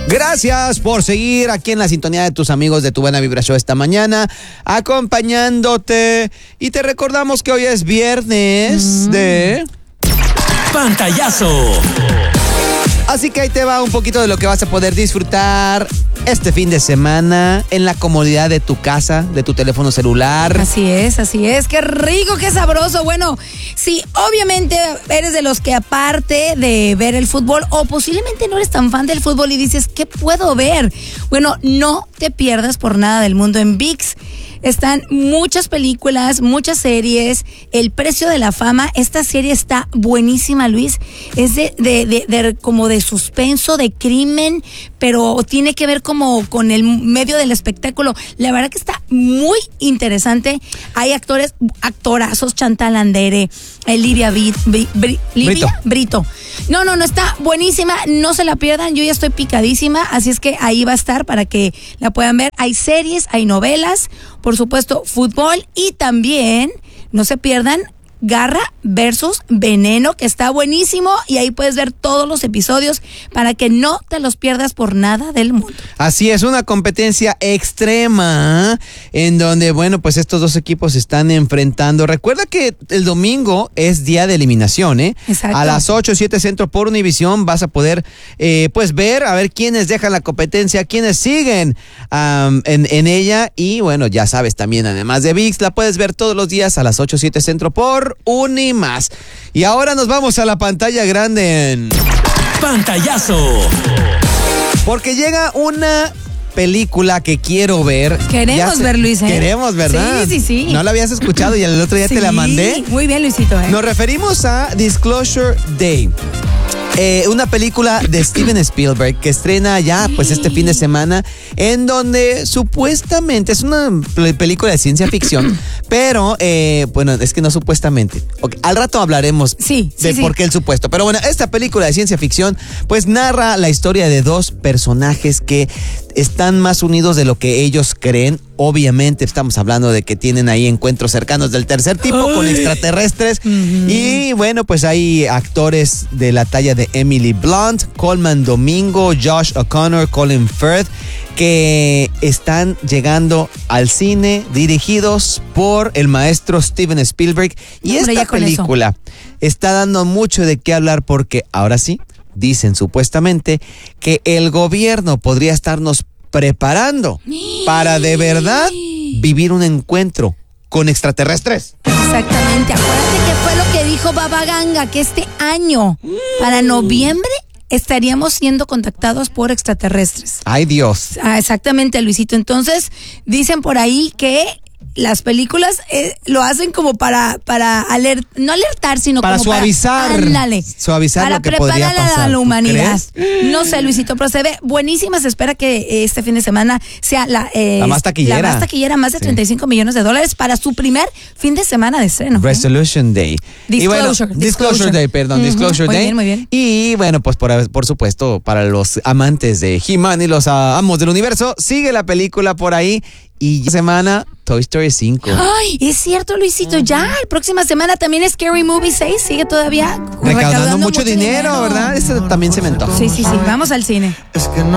Gracias por seguir aquí en la sintonía de tus amigos de Tu Buena Vibra Show esta mañana, acompañándote. Y te recordamos que hoy es viernes de Pantallazo. Así que ahí te va un poquito de lo que vas a poder disfrutar este fin de semana en la comodidad de tu casa, de tu teléfono celular. Así es, qué rico, qué sabroso. Bueno, sí, obviamente eres de los que aparte de ver el fútbol o posiblemente no eres tan fan del fútbol y dices, ¿qué puedo ver? Bueno, no te pierdas por nada del mundo en ViX. Están muchas películas, muchas series. El Precio de la Fama, esta serie está buenísima, Luis. Es de como de suspenso, de crimen, pero tiene que ver como con el medio del espectáculo. La verdad que está muy interesante. Hay actorazos, Chantal Andere, Livia Brito. No, está buenísima. No se la pierdan. Yo ya estoy picadísima, así es que ahí va a estar para que la puedan ver. Hay series, hay novelas, por supuesto, fútbol y también, no se pierdan, Garra versus Veneno, que está buenísimo y ahí puedes ver todos los episodios para que no te los pierdas por nada del mundo. Así es, una competencia extrema en donde, bueno, pues estos dos equipos se están enfrentando. Recuerda que el domingo es día de eliminación, ¿eh? Exacto. A las 8, 7 centro por Univisión vas a poder, pues ver, a ver quiénes dejan la competencia, quiénes siguen en ella. Y bueno, ya sabes también, además de ViX, la puedes ver todos los días a las 8, 7 centro por Unimás. Y ahora nos vamos a la pantalla grande en Pantallazo. Porque llega una película que quiero ver. Queremos ver, Luis. Queremos, ¿verdad? Sí. No la habías escuchado y el otro día te la mandé. Muy bien, Luisito. Nos referimos a Disclosure Day. Una película de Steven Spielberg que estrena ya pues este fin de semana, en donde supuestamente es una película de ciencia ficción, pero bueno, es que no supuestamente. Okay, al rato hablaremos de por qué el supuesto. Pero bueno, esta película de ciencia ficción pues narra la historia de dos personajes que están más unidos de lo que ellos creen. Obviamente estamos hablando de que tienen ahí encuentros cercanos del tercer tipo con extraterrestres. Y bueno, pues hay actores de la talla de Emily Blunt, Colman Domingo, Josh O'Connor, Colin Firth, que están llegando al cine dirigidos por el maestro Steven Spielberg. Y esta película está dando mucho de qué hablar porque ahora sí, dicen supuestamente que el gobierno podría estarnos preparando para de verdad vivir un encuentro con extraterrestres. Exactamente, acuérdate que fue lo que dijo Baba Ganga, que este año, para noviembre, estaríamos siendo contactados por extraterrestres. ¡Ay, Dios! Exactamente, Luisito. Entonces, dicen por ahí que las películas lo hacen como para no alertar, sino para como suavizar. Suavizar para lo que podría pasar. preparar a la humanidad. ¿Crees? No sé, Luisito, pero se ve buenísima. Se espera que este fin de semana sea la más taquillera. La más taquillera, más de $35 millones para su primer fin de semana de estreno. Resolution Day. Disclosure Day, perdón. Disclosure Day. Muy bien. Y bueno, pues por supuesto, para los amantes de He-Man y los amos del universo, sigue la película por ahí. Y esta semana, Toy Story 5. Ay, es cierto, Luisito, ya. La próxima semana también Scary Movie 6 sigue todavía recaudando mucho dinero, ¿verdad? Eso también se inventó. Sí. Vamos al cine. Es que no